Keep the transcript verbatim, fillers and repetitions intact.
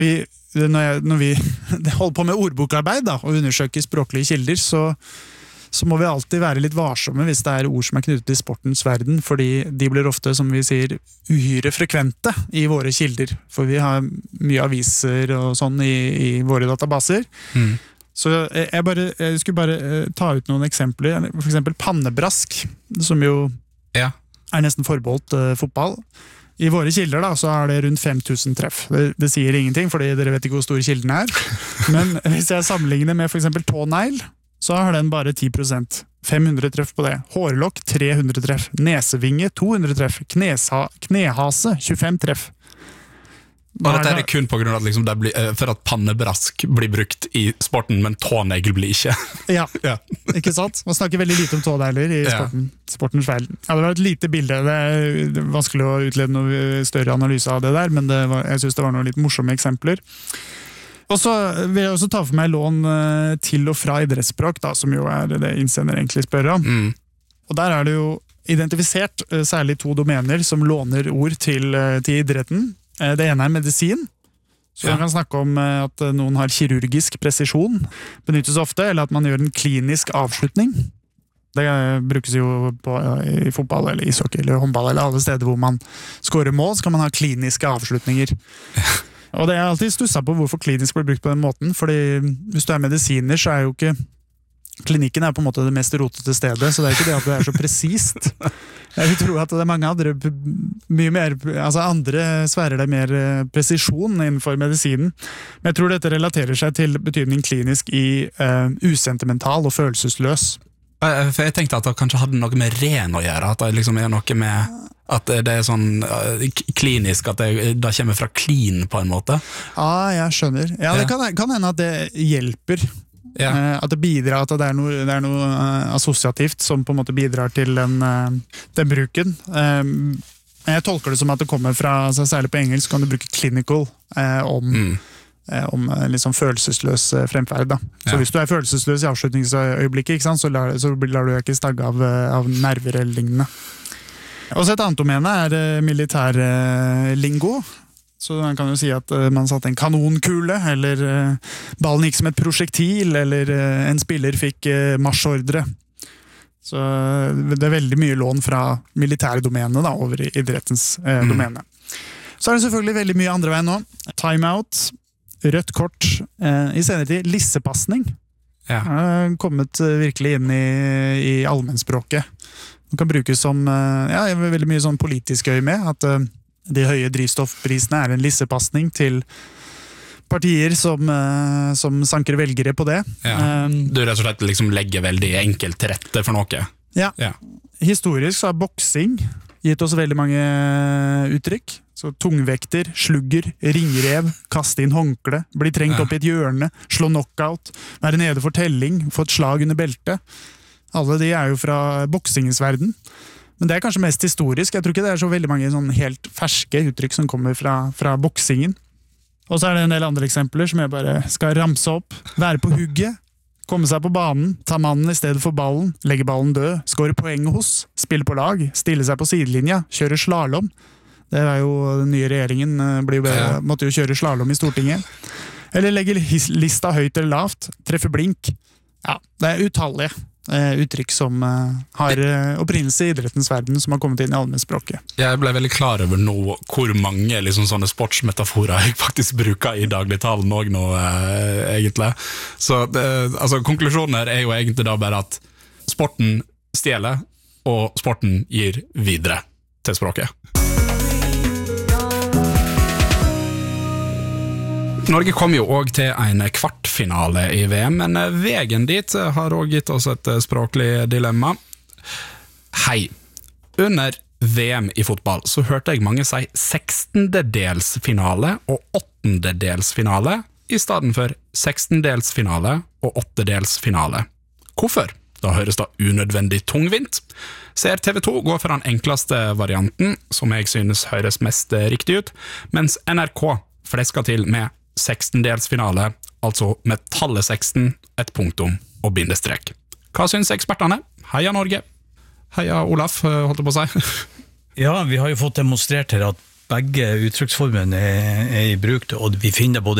vi, når, jeg, når vi holder på med ordbokarbeid da, og undersøker språklige kilder, så så må vi alltid være litt varsomme hvis det er ord som er knyttet til sportens verden, fordi de blir ofte, som vi sier, uhyre frekvente i våre kilder, for vi har mye aviser og sånn i, i våre databaser. Mm. Så jeg, bare, jeg skulle bare ta ut noen eksempler, for eksempel pannebrask, som jo ja. Er nesten forbeholdt uh, fotball. I våre kilder da, så er det rundt fem tusen treff. Det, det sier ingenting, fordi dere vet ikke hvor stor kilden er. Men hvis jeg sammenligner med for eksempel tånegl, så har den bare ti prosent. fem hundre treff på det. Hårlokk, tre hundre treff. Nesevinge, to hundre treff. Knesa, knehase, tjuefem treff. Og dette er kun på grunn av at liksom det blir, for at pannebrask blir brukt i sporten, men tånegl blir ikke. Ja, ja, ikke sant? Man snakker veldig lite om tånegler i sporten, ja. Sportens feil. Ja, det var et lite bilde. Det er vanskelig å utlede noe større analyse av det der, men det var, jeg synes det var noen litt morsomme eksempler. Og så vil jeg også ta for meg lån til og fra idrettsspråk, da, som jo er det innsender egentlig spør om. Mm. Og der er det jo identifisert særlig to domener som låner ord til, til idretten. Det ene er medisin, så ja. Man kan snakke om at noen har kirurgisk presisjon, benyttes ofte, eller at man gjør en klinisk avslutning. Det brukes jo på, i fotball eller ishockey eller håndball eller alle steder hvor man scorer mål, så kan man ha kliniske avslutninger. Og det er alltid stusset på hvorfor klinisk blir brukt på den måten, fordi hvis du er medisiner, så er jo ikke klinikken er på en måte det mest rotete stedet, så det er ikke det at det er så presist. Jeg vil tro at det er mange andre, mye mer, altså andre sfærer det mer presisjon innenfor medisinen. Men jeg tror dette relaterer seg til betydning klinisk i uh, usentimental og følelsesløs. For jeg tenkte at det kanskje hadde noe med ren å gjøre, at det liksom er noe med at det er sånn klinisk, at det, det kommer fra klin på en måte. Ja, jeg skjønner. Ja, det kan, kan hende at det hjelper. Ja. At det bidrar, at det er noe, det er noe assosiativt som på en måte bidrar til den, den bruken. Jeg tolker det som at det kommer fra, altså særlig på engelsk kan du bruke clinical om mm. om liksom følelsesløs fremferd da. Så ja. Hvis du er følelsesløs i avslutningsøyeblikket, ikke sant, så, lar, så lar du ikke stagge av, av nerver eller lignende. Og så et annet domene er militærlingo. Så man kan jo si at man satte en kanonkule, eller ballen gikk som et prosjektil, eller en spiller fikk marsjordre. Så det er veldig mye lån fra militærdomenet da, over i idrettens eh, mm. domene. Så er det selvfølgelig veldig mye andre veien nå. Timeout, rødt kort, eh, i senere tid lissepassning. Ja. Har kommet virkelig inn i, i allmennspråket. Det kan brukes som ja, veldig mye sånn politisk øye med, at uh, de høye drivstoffprisene er en lissepassning til partier som, uh, som sanker velgere på det. Ja. Um, du rett og slett liksom legger veldig enkelt til rette for noe. Ja. ja. Historisk så har boksing gitt oss veldig mange uttrykk. Så tungvekter, slugger, ringrev, kaste inn håndkle, bli trengt ja. Opp i et hjørne, slå knockout, være nede for telling, få et slag under beltet. Alle de er jo fra boksingens verden. Men det er kanskje mest historisk. Jeg tror ikke det er så veldig mange sånn helt ferske uttrykk som kommer fra, fra boksingen. Og så er det en del andre eksempler som jeg bare skal ramse opp. Være på hugget, komme seg på banen, ta mannen i stedet for ballen, legge ballen død, skåre poeng hos, spille på lag, stille seg på sidelinja, kjøre slalom. Det er jo den nye regjeringen, blir jo, måtte jo kjøre slalom i Stortinget. Eller legge lista høyt eller lavt, treffe blink. Ja, det er utallige. Uh, uttrykk som uh, har uh, opprinnelse i idrettens verden, som har kommet inn i allmennspråket. Jeg ble veldig klar over nå hvor mange liksom, sånne sportsmetaforer jeg faktisk bruker i dagligtalen også nå, uh, egentlig. Så det, altså, konklusjonen her er jo egentlig da bare at sporten stjeler, og sporten gir videre til språket. Norge kom jo også til en kvartfinale i V M, men veien dit har også gitt oss et språklig dilemma. Hei, under V M i fotball så hørte jeg mange si sekstendedelsfinale og åttendedelsfinale i stedet for sekstendelsfinale og åttedelsfinale. Hvorfor? Da høres det unødvendig tungvint. Ser T V to går for den enkleste varianten, som jeg synes høres mest riktig ut, mens N R K flesker til med sekstendelsfinale, altså med tallet seksten, et punktum og bindestrek. Hva synes ekspertene? Heia Norge! Heia Olaf, holdt jeg på å si. Ja, vi har jo fått demonstrert her at begge uttrykksformene er, er i bruk, og vi finner både